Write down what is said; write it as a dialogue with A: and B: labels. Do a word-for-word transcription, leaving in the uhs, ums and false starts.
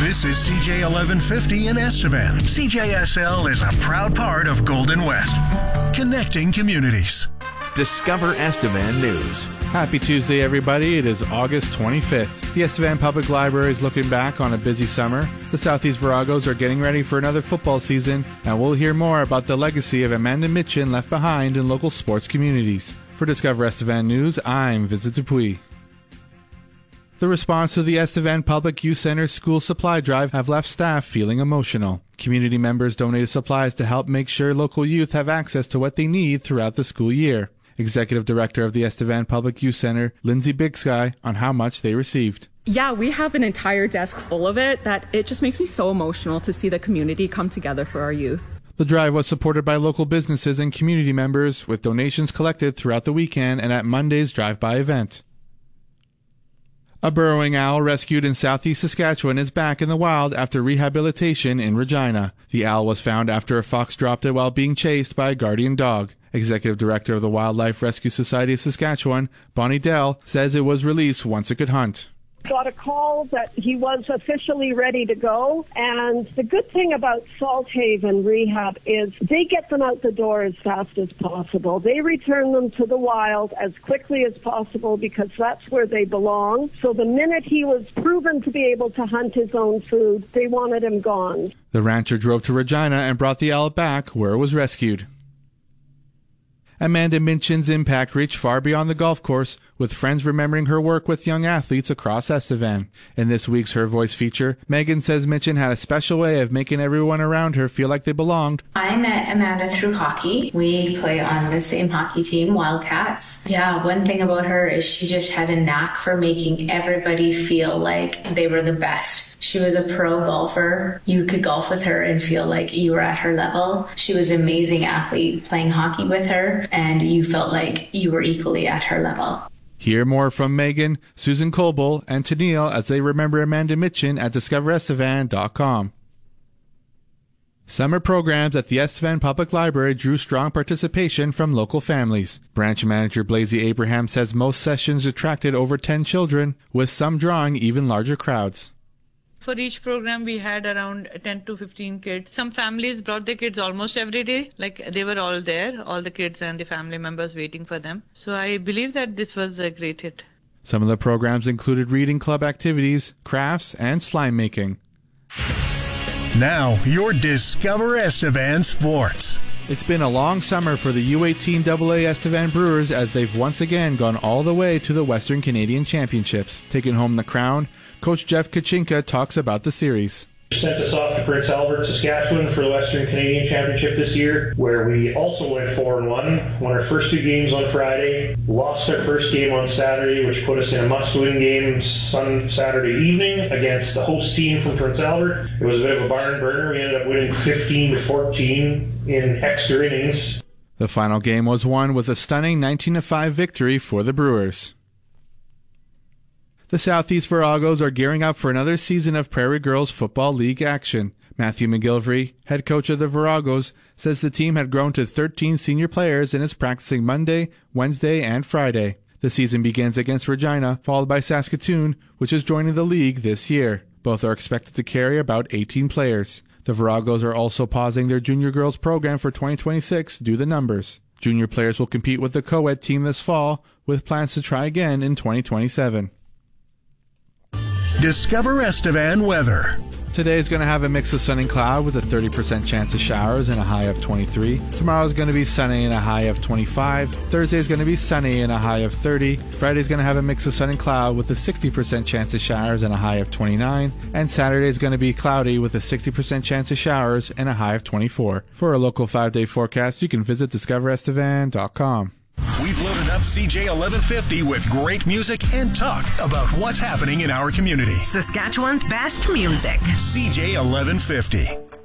A: This is C J eleven fifty in Estevan. C J S L is a proud part of Golden West, connecting communities.
B: Discover Estevan News.
C: Happy Tuesday, everybody. It is August twenty-fifth. The Estevan Public Library is looking back on a busy summer. The Southeast Viragos are getting ready for another football season, and we'll hear more about the legacy of Amanda Mitchin left behind in local sports communities. For Discover Estevan News, I'm Vincent Dupuis. The response to the Estevan Public Youth Center's school supply drive have left staff feeling emotional. Community members donated supplies to help make sure local youth have access to what they need throughout the school year. Executive Director of the Estevan Public Youth Center, Lindsay Big Sky, on how much they received.
D: Yeah, we have an entire desk full of it that it just makes me so emotional to see the community come together for our youth.
C: The drive was supported by local businesses and community members, with donations collected throughout the weekend and at Monday's drive-by event. A burrowing owl rescued in southeast Saskatchewan is back in the wild after rehabilitation in Regina. The owl was found after a fox dropped it while being chased by a guardian dog. Executive Director of the Wildlife Rescue Society of Saskatchewan, Bonnie Dell, says it was released once it could hunt.
E: Got a call that he was officially ready to go, and the good thing about Salthaven Rehab is they get them out the door as fast as possible. They return them to the wild as quickly as possible because that's where they belong. So the minute he was proven to be able to hunt his own food, they wanted him gone.
C: The rancher drove to Regina and brought the owl back where it was rescued. Amanda Mitchin's impact reached far beyond the golf course, with friends remembering her work with young athletes across Estevan. In this week's Her Voice feature, Megan says Mitchin had a special way of making everyone around her feel like they belonged.
F: I met Amanda through hockey. We play on the same hockey team, Wildcats. Yeah, one thing about her is she just had a knack for making everybody feel like they were the best. She was a pro golfer. You could golf with her and feel like you were at her level. She was an amazing athlete playing hockey with her, and you felt like you were equally at her level.
C: Hear more from Megan, Susan Coble, and Tennille as they remember Amanda Mitchin at discover estevan dot com. Summer programs at the Estevan Public Library drew strong participation from local families. Branch manager Blazy Abraham says most sessions attracted over ten children, with some drawing even larger crowds.
G: For each program, we had around ten to fifteen kids. Some families brought their kids almost every day. Like, they were all there, all the kids and the family members waiting for them. So I believe that this was a great hit.
C: Some of the programs included reading club activities, crafts, and slime making.
A: Now, your Discover Estevan Sports.
C: It's been a long summer for the U eighteen double A Estevan Brewers as they've once again gone all the way to the Western Canadian Championships. Taking home the crown, Coach Jeff Kachinka talks about the series.
H: Sent us off to Prince Albert, Saskatchewan for the Western Canadian Championship this year, where we also went four and one, won our first two games on Friday, lost our first game on Saturday, which put us in a must-win game sun Saturday evening against the host team from Prince Albert. It was a bit of a barn burner. We ended up winning fifteen to fourteen in extra innings.
C: The final game was won with a stunning nineteen to five victory for the Brewers. The Southeast Viragos are gearing up for another season of Prairie Girls Football League action. Matthew McGilvery, head coach of the Viragos, says the team had grown to thirteen senior players and is practicing Monday, Wednesday, and Friday. The season begins against Regina, followed by Saskatoon, which is joining the league this year. Both are expected to carry about eighteen players. The Viragos are also pausing their junior girls program for twenty twenty-six due to numbers. Junior players will compete with the co-ed team this fall, with plans to try again in twenty twenty-seven.
A: Discover Estevan weather.
C: Today is going to have a mix of sun and cloud with a thirty percent chance of showers and a high of twenty-three. Tomorrow is going to be sunny and a high of twenty-five. Thursday is going to be sunny and a high of thirty. Friday is going to have a mix of sun and cloud with a sixty percent chance of showers and a high of twenty-nine. And Saturday is going to be cloudy with a sixty percent chance of showers and a high of twenty-four. For a local five-day forecast, you can visit discover estevan dot com.
A: We've loaded up C J eleven fifty with great music and talk about what's happening in our community.
I: Saskatchewan's best music.
A: C J eleven fifty.